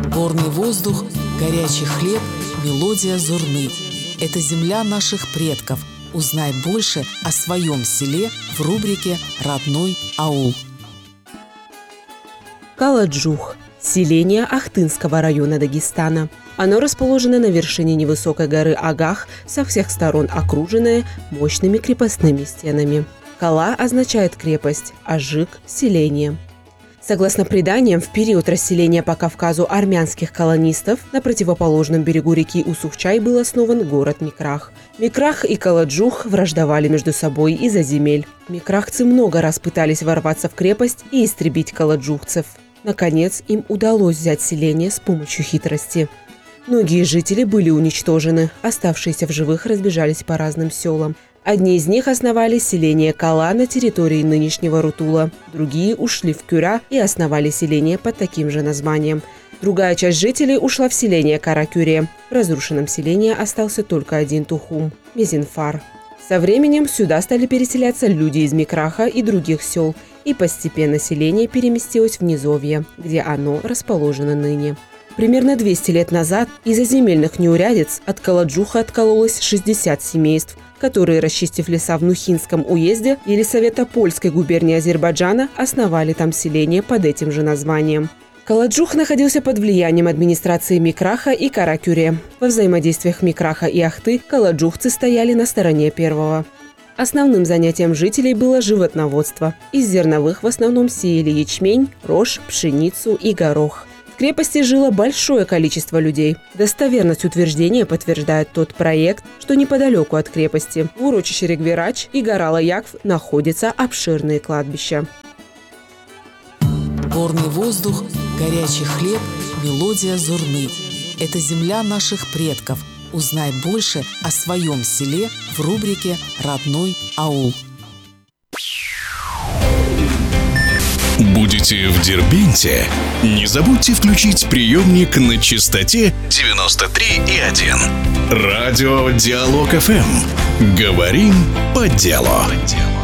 Горный воздух, горячий хлеб, мелодия Зурны. Это земля наших предков. Узнай больше о своем селе в рубрике «Родной аул». Каладжух – селение Ахтынского района Дагестана. Оно расположено на вершине невысокой горы Агах, со всех сторон окруженное мощными крепостными стенами. Кала означает крепость, а Жик – селение. Согласно преданиям, в период расселения по Кавказу армянских колонистов на противоположном берегу реки Усухчай был основан город Микрах. Микрах и Каладжух враждовали между собой из-за земель. Микрахцы много раз пытались ворваться в крепость и истребить каладжухцев. Наконец, им удалось взять селение с помощью хитрости. Многие жители были уничтожены, оставшиеся в живых разбежались по разным селам. Одни из них основали селение Кала на территории нынешнего Рутула, другие ушли в Кюра и основали селение под таким же названием. Другая часть жителей ушла в селение Каракюре. В разрушенном селении остался только один Тухум – Мезинфар. Со временем сюда стали переселяться люди из Микраха и других сел, и постепенно селение переместилось в низовье, где оно расположено ныне. Примерно 200 лет назад из-за земельных неурядиц от Каладжуха откололось 60 семейств, которые, расчистив леса в Нухинском уезде Елисаветопольской губернии Азербайджана, основали там селение под этим же названием. Каладжух находился под влиянием администрации Микраха и Каракюре. Во взаимодействиях Микраха и Ахты каладжухцы стояли на стороне первого. Основным занятием жителей было животноводство. Из зерновых в основном сеяли ячмень, рожь, пшеницу и горох. В крепости жило большое количество людей. Достоверность утверждения подтверждает тот проект, что неподалеку от крепости, в урочище Регверач и гора Лаякв, находятся обширные кладбища. Горный воздух, горячий хлеб, мелодия Зурны. Это земля наших предков. Узнай больше о своем селе в рубрике «Родной аул». Будете в Дербенте? Не забудьте включить приемник на частоте 93,1. Радио Диалог ФМ. Говорим по делу.